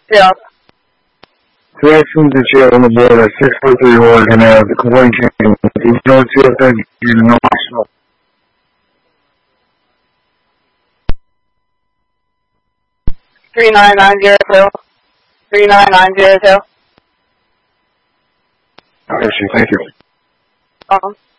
Yeah. Directions to jail on the border, 643 Oregon Ave, the Coin King, North CFN, International. Three 3990. Thank you.